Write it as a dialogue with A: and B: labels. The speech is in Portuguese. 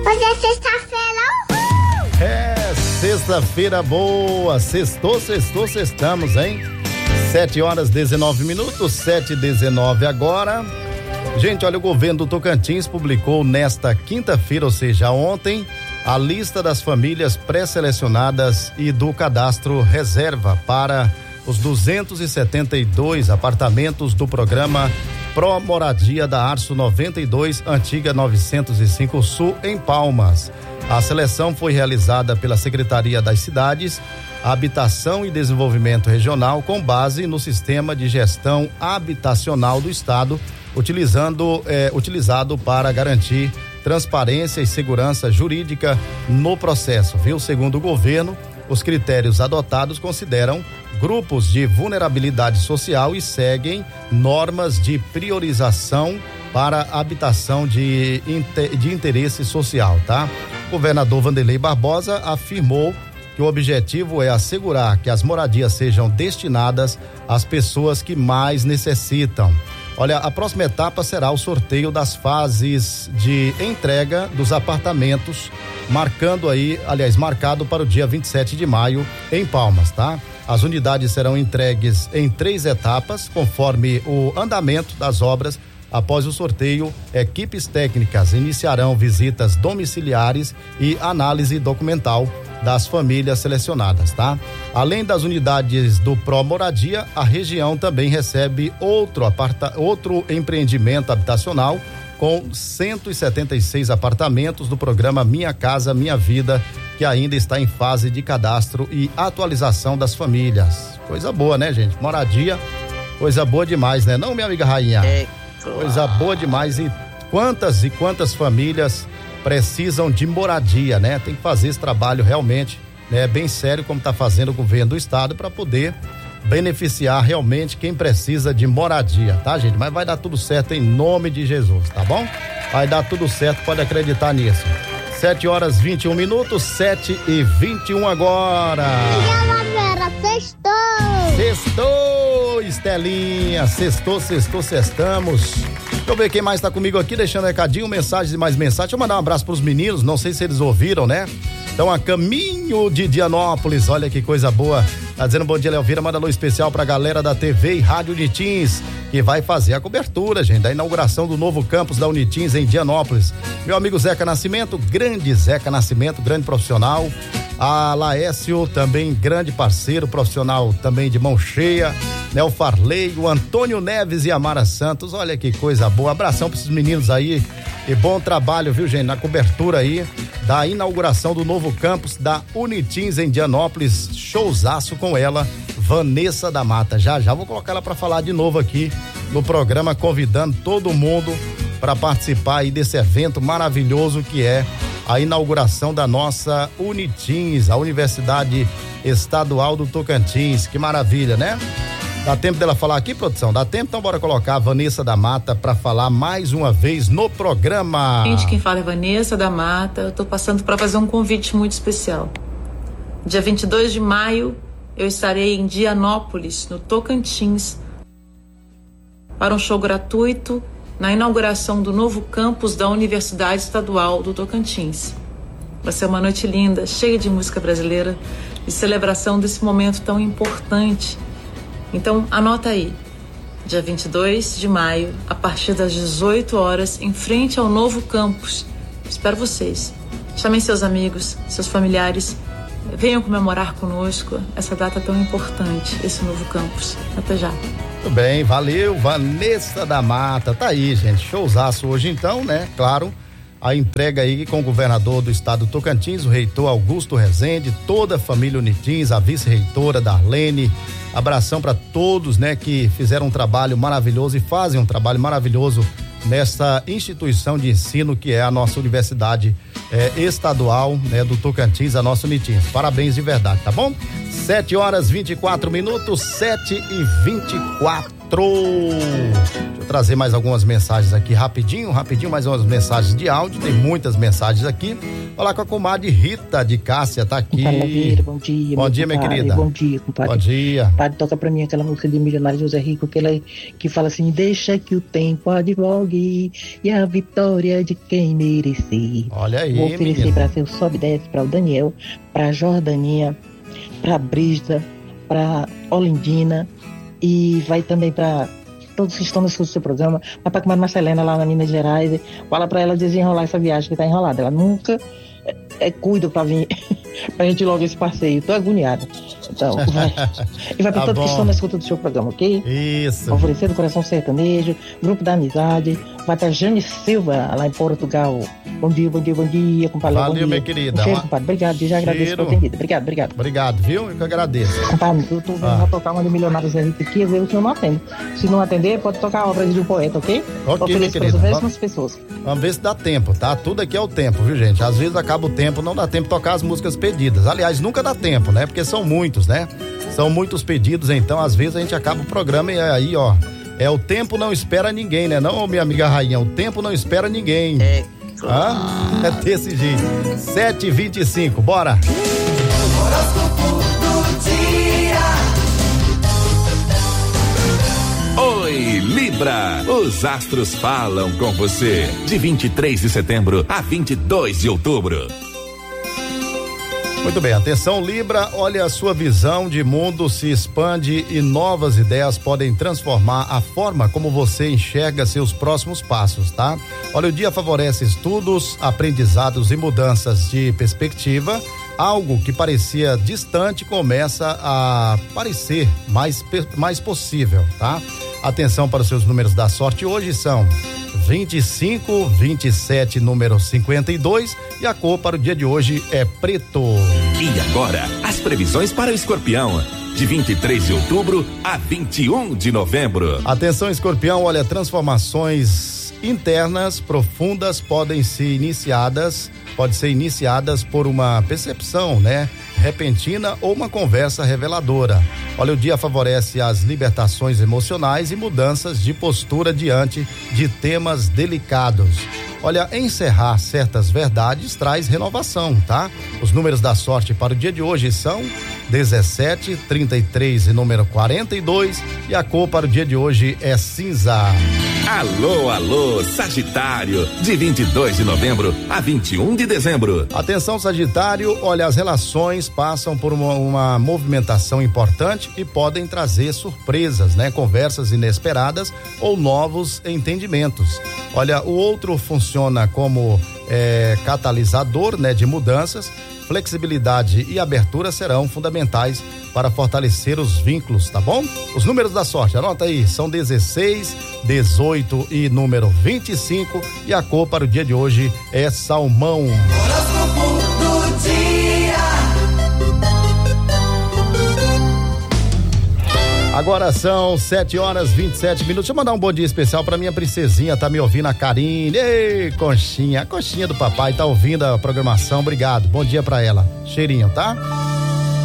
A: Hoje é sexta-feira, uhul!
B: É, sexta-feira boa, sextamos, hein? 7h19, 7h19 agora. Gente, olha, o governo do Tocantins publicou nesta quinta-feira, ou seja, ontem, a lista das famílias pré-selecionadas e do cadastro reserva para os 272 apartamentos do programa Pro Moradia da Arço 92, antiga 905 Sul, em Palmas. A seleção foi realizada pela Secretaria das Cidades, Habitação e Desenvolvimento Regional, com base no Sistema de Gestão Habitacional do Estado, utilizado para garantir transparência e segurança jurídica no processo, viu? Segundo o governo, os critérios adotados consideram grupos de vulnerabilidade social e seguem normas de priorização para habitação de interesse social, tá? O governador Wanderlei Barbosa afirmou que o objetivo é assegurar que as moradias sejam destinadas às pessoas que mais necessitam. Olha, a próxima etapa será o sorteio das fases de entrega dos apartamentos, marcado para o dia 27 de maio em Palmas, tá? As unidades serão entregues em 3 etapas, conforme o andamento das obras. Após o sorteio, equipes técnicas iniciarão visitas domiciliares e análise documental das famílias selecionadas, tá? Além das unidades do Pro Moradia, a região também recebe outro empreendimento habitacional com 176 apartamentos do programa Minha Casa Minha Vida, que ainda está em fase de cadastro e atualização das famílias. Coisa boa, né, gente? Moradia, coisa boa demais, né? Não, minha amiga Rainha? Coisa boa demais. E quantas famílias precisam de moradia, né? Tem que fazer esse trabalho realmente, né? Bem sério, como está fazendo o governo do estado, para poder beneficiar realmente quem precisa de moradia, tá, gente? Mas vai dar tudo certo em nome de Jesus, tá bom? Vai dar tudo certo, pode acreditar nisso. 7h21, 7h21 agora. Sextou, Estelinha, sextamos. Deixa eu ver quem mais tá comigo aqui, deixando recadinho, mensagens e mais mensagens. Deixa eu mandar um abraço pros meninos, não sei se eles ouviram, né? Estão a caminho de Dianópolis, olha que coisa boa. Tá dizendo bom dia, Leovira, manda alô especial pra galera da TV e Rádio Unitins, que vai fazer a cobertura, gente, da inauguração do novo campus da Unitins em Dianópolis. Meu amigo Zeca Nascimento, grande Zeca Nascimento, grande profissional. A Laécio, também grande parceiro, profissional também de mão cheia, né? O Farley, o Antônio Neves e a Mara Santos, olha que coisa boa, abração pra esses meninos aí e bom trabalho, viu, gente, na cobertura aí da inauguração do novo campus da Unitins em Dianópolis, showzaço com ela, Vanessa da Mata. Já vou colocar ela pra falar de novo aqui no programa, convidando todo mundo para participar aí desse evento maravilhoso que é a inauguração da nossa Unitins, a Universidade Estadual do Tocantins. Que maravilha, né? Dá tempo dela falar aqui, produção? Dá tempo? Então bora colocar a Vanessa da Mata para falar mais uma vez no programa.
C: Gente, quem fala é Vanessa da Mata. Eu tô passando para fazer um convite muito especial. Dia 22 de maio, eu estarei em Dianópolis, no Tocantins, para um show gratuito na inauguração do novo campus da Universidade Estadual do Tocantins. Vai ser uma noite linda, cheia de música brasileira e celebração desse momento tão importante. Então, anota aí, dia 22 de maio, a partir das 18 horas, em frente ao novo campus. Espero vocês. Chamem seus amigos, seus familiares, venham comemorar conosco essa data tão importante, esse novo campus. Até já.
B: Muito bem, valeu, Vanessa da Mata. Tá aí, gente, showzaço hoje então, né? Claro, a entrega aí com o governador do estado do Tocantins, o reitor Augusto Rezende, toda a família Unitins, a vice-reitora Darlene. Abração para todos, né, que fizeram um trabalho maravilhoso e fazem um trabalho maravilhoso nessa instituição de ensino que é a nossa Universidade Estadual, né, do Tocantins, a nossa Unitins. Parabéns de verdade, tá bom? 7h24, 7h24. Deixa eu trazer mais algumas mensagens aqui rapidinho, mais umas mensagens de áudio, tem muitas mensagens aqui. Falar com a comadre Rita de Cássia, tá aqui.
D: Laveira, bom dia.
B: Bom dia, minha querida.
D: Bom dia, compadre.
B: Bom dia.
D: Compadre, toca pra mim aquela música de Milionário José Rico, que fala assim: deixa que o tempo advogue e a vitória de quem merecer.
B: Olha aí,
D: vou oferecer
B: menina.
D: pra seu Sobe e Desce, pra o Daniel, pra Jordaninha, pra Brígida, pra Olindina, e vai também pra todos que estão no seu programa, vai pra comadre Marcelena lá na Minas Gerais, fala pra ela desenrolar essa viagem que tá enrolada. Ela nunca cuida pra vir pra gente ir logo esse passeio. Tô agoniada. Então, vai. E vai pra
B: Tá
D: todos que
B: bom.
D: estão na escuta do seu programa, ok?
B: Isso.
D: Oferecer do Coração Sertanejo, Grupo da Amizade, vai pra Jane Silva, lá em Portugal. Bom dia, bom dia, bom dia, compadre.
B: Valeu,
D: bom dia.
B: minha querida.
D: Um cheiro, compadre. Obrigado, já agradeço
B: Cheiro.
D: por ter vindo. Obrigado.
B: Obrigado, viu? Eu que agradeço.
D: Compadre, eu tô vendo já tocar uma de Milionários Zé Rita aqui, às vezes o senhor não atende. Se não atender, pode tocar a obra de um poeta, ok?
B: Ok, minha
D: Ofereço para
B: querida.
D: as mesmas pessoas.
B: Vamos ver se dá tempo, tá? Tudo aqui é o tempo, viu, gente? Às vezes acaba o tempo, não dá tempo de tocar as músicas pedidas. Aliás, nunca dá tempo, né? Porque são muitos, né? São muitos pedidos, então às vezes a gente acaba o programa e aí, ó, o tempo não espera ninguém, né? Não, minha amiga Rainha, o tempo não espera ninguém.
E: Claro.
B: É desse jeito. 7h25, bora!
E: Horóscopo do dia.
F: Oi, Libra! Os astros falam com você. De 23 de setembro a 22 de outubro.
B: Muito bem, atenção Libra, olha, a sua visão de mundo se expande e novas ideias podem transformar a forma como você enxerga seus próximos passos, tá? Olha, o dia favorece estudos, aprendizados e mudanças de perspectiva. Algo que parecia distante começa a parecer mais possível, tá? Atenção para os seus números da sorte hoje são 25, 27, número 52 e a cor para o dia de hoje é preto.
F: E agora, as previsões para o Escorpião. De 23 de outubro a 21 de novembro.
B: Atenção, Escorpião, olha, transformações internas profundas podem ser iniciadas por uma percepção, né? Repentina ou uma conversa reveladora. Olha, o dia favorece as libertações emocionais e mudanças de postura diante de temas delicados. Olha, encerrar certas verdades traz renovação, tá? Os números da sorte para o dia de hoje são 17, 33 e número 42 e a cor para o dia de hoje é cinza.
F: Alô, alô, Sagitário, de 22 de novembro a 21 de dezembro.
B: Atenção, Sagitário, olha, as relações passam por uma movimentação importante e podem trazer surpresas, né? Conversas inesperadas ou novos entendimentos. Olha, o outro funciona como catalisador, né? De mudanças. Flexibilidade e abertura serão fundamentais para fortalecer os vínculos, tá bom? Os números da sorte, anota aí, são 16, 18 e número 25 e a cor para o dia de hoje é salmão.
E: Horóscopo do dia.
B: Agora são 7h27. Deixa eu mandar um bom dia especial pra minha princesinha, tá me ouvindo, a Karine. Ei, Conchinha, a Conchinha do papai, tá ouvindo a programação, obrigado, bom dia pra ela. Cheirinho, tá?